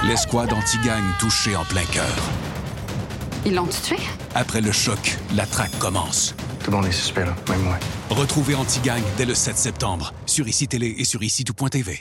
L'escouade anti-gang touchée en plein cœur. Ils l'ont tué? Après le choc, la traque commence. Tout le monde est suspect, là, même moi. Retrouvez Anti-Gang dès le 7 septembre sur ICI Télé et sur ICI-tout.tv.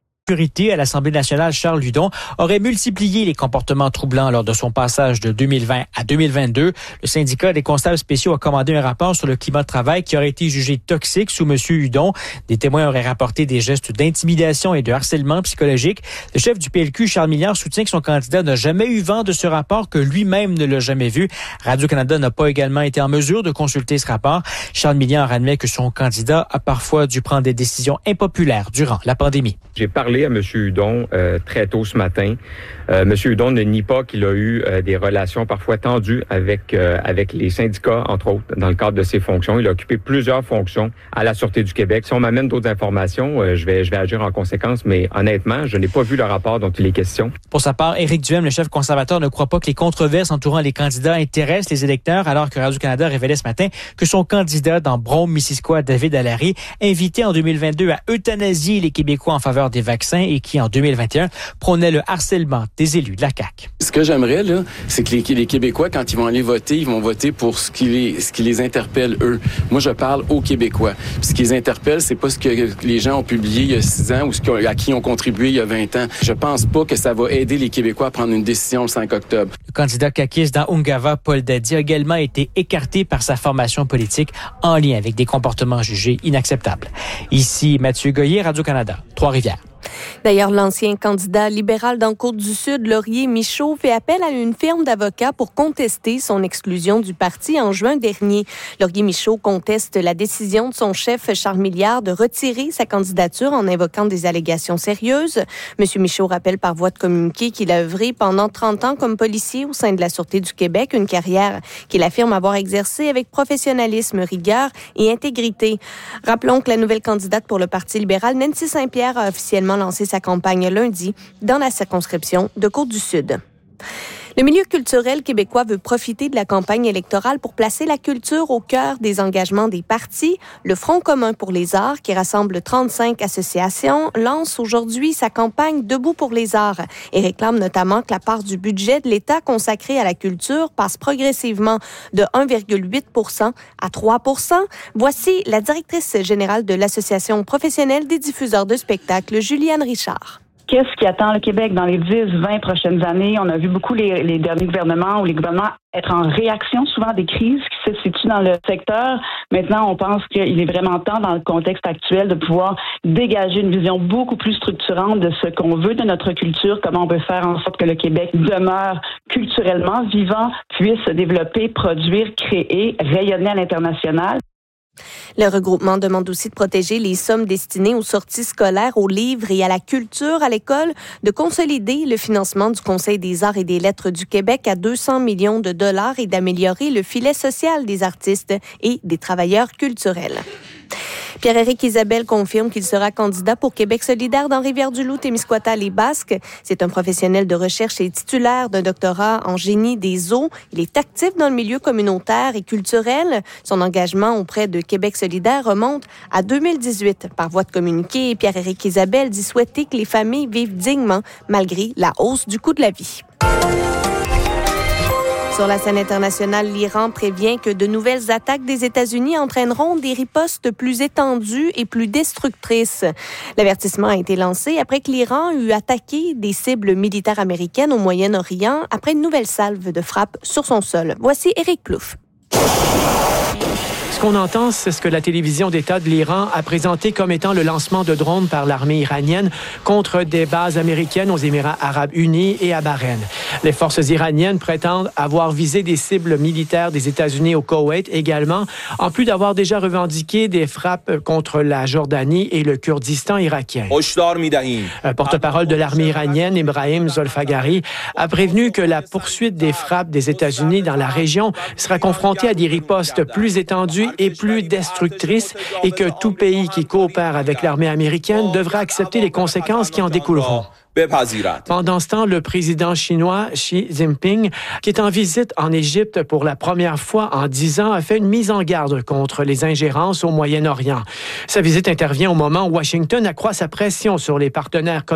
À l'Assemblée nationale, Charles Hudon aurait multiplié les comportements troublants lors de son passage de 2020 à 2022. Le syndicat des constables spéciaux a commandé un rapport sur le climat de travail qui aurait été jugé toxique sous M. Hudon. Des témoins auraient rapporté des gestes d'intimidation et de harcèlement psychologique. Le chef du PLQ, Charles Milliard, soutient que son candidat n'a jamais eu vent de ce rapport, que lui-même ne l'a jamais vu. Radio-Canada n'a pas également été en mesure de consulter ce rapport. Charles Milliard admet que son candidat a parfois dû prendre des décisions impopulaires durant la pandémie. J'ai parlé à M. Hudon très tôt ce matin. M. Hudon ne nie pas qu'il a eu des relations parfois tendues avec les syndicats, entre autres, dans le cadre de ses fonctions. Il a occupé plusieurs fonctions à la Sûreté du Québec. Si on m'amène d'autres informations, je vais agir en conséquence, mais honnêtement, je n'ai pas vu le rapport dont il est question. Pour sa part, Éric Duhem, le chef conservateur, ne croit pas que les controverses entourant les candidats intéressent les électeurs, alors que Radio-Canada révélait ce matin que son candidat dans Brome-Missisquoi, David Allary, invité en 2022 à euthanasier les Québécois en faveur des vaccins et qui, en 2021, prônait le harcèlement des élus de la CAQ. Ce que j'aimerais, là, c'est que les Québécois, quand ils vont aller voter, ils vont voter pour ce qui les interpelle, eux. Moi, je parle aux Québécois. Puis ce qui les interpelle, c'est pas ce que les gens ont publié il y a 6 ans ou à qui ils ont contribué il y a 20 ans. Je pense pas que ça va aider les Québécois à prendre une décision le 5 octobre. Le candidat caquiste dans Ungava, Paul Dady, a également été écarté par sa formation politique en lien avec des comportements jugés inacceptables. Ici, Mathieu Goyer, Radio-Canada, Trois-Rivières. D'ailleurs, l'ancien candidat libéral dans Côte-du-Sud, Laurier Michaud, fait appel à une firme d'avocats pour contester son exclusion du parti en juin dernier. Laurier Michaud conteste la décision de son chef, Charles Milliard, de retirer sa candidature en invoquant des allégations sérieuses. M. Michaud rappelle par voie de communiqué qu'il a œuvré pendant 30 ans comme policier au sein de la Sûreté du Québec, une carrière qu'il affirme avoir exercée avec professionnalisme, rigueur et intégrité. Rappelons que la nouvelle candidate pour le Parti libéral, Nancy Saint-Pierre, a officiellement lancé sa campagne lundi dans la circonscription de Côte-du-Sud. Le milieu culturel québécois veut profiter de la campagne électorale pour placer la culture au cœur des engagements des partis. Le Front commun pour les arts, qui rassemble 35 associations, lance aujourd'hui sa campagne Debout pour les arts et réclame notamment que la part du budget de l'État consacrée à la culture passe progressivement de 1,8 % à 3 %. Voici la directrice générale de l'Association professionnelle des diffuseurs de spectacles, Juliane Richard. Qu'est-ce qui attend le Québec dans les 10-20 prochaines années? On a vu beaucoup les derniers gouvernements ou les gouvernements être en réaction souvent à des crises qui se situent dans le secteur. Maintenant, on pense qu'il est vraiment temps, dans le contexte actuel, de pouvoir dégager une vision beaucoup plus structurante de ce qu'on veut de notre culture, comment on peut faire en sorte que le Québec demeure culturellement vivant, puisse se développer, produire, créer, rayonner à l'international. Le regroupement demande aussi de protéger les sommes destinées aux sorties scolaires, aux livres et à la culture à l'école, de consolider le financement du Conseil des arts et des lettres du Québec à 200 millions de dollars et d'améliorer le filet social des artistes et des travailleurs culturels. Pierre-Éric Isabelle confirme qu'il sera candidat pour Québec solidaire dans Rivière-du-Loup, Témiscouata-les-Basques. C'est un professionnel de recherche et titulaire d'un doctorat en génie des eaux. Il est actif dans le milieu communautaire et culturel. Son engagement auprès de Québec solidaire remonte à 2018. Par voie de communiqué, Pierre-Éric Isabelle dit souhaiter que les familles vivent dignement malgré la hausse du coût de la vie. Sur la scène internationale, l'Iran prévient que de nouvelles attaques des États-Unis entraîneront des ripostes plus étendues et plus destructrices. L'avertissement a été lancé après que l'Iran eut attaqué des cibles militaires américaines au Moyen-Orient après une nouvelle salve de frappe sur son sol. Voici Éric Plouffe. Ce qu'on entend, c'est ce que la télévision d'État de l'Iran a présenté comme étant le lancement de drones par l'armée iranienne contre des bases américaines aux Émirats arabes unis et à Bahreïn. Les forces iraniennes prétendent avoir visé des cibles militaires des États-Unis au Koweït également, en plus d'avoir déjà revendiqué des frappes contre la Jordanie et le Kurdistan irakien. Un porte-parole de l'armée iranienne, Ibrahim Zolfagari, a prévenu que la poursuite des frappes des États-Unis dans la région sera confrontée à des ripostes plus étendues et plus destructrice et que tout pays qui coopère avec l'armée américaine devra accepter les conséquences qui en découleront. Pendant ce temps, le président chinois Xi Jinping, qui est en visite en Égypte pour la première fois en 10 ans, a fait une mise en garde contre les ingérences au Moyen-Orient. Sa visite intervient au moment où Washington accroît sa pression sur les partenaires